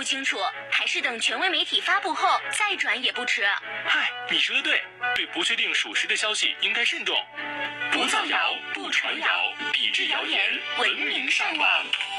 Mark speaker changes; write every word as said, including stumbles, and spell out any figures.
Speaker 1: 不清楚，还是等权威媒体发布后再转也不迟。
Speaker 2: 嗨，你说的对，对不确定属实的消息应该慎重，
Speaker 1: 不造谣，不传谣，抵制谣言，文明上网。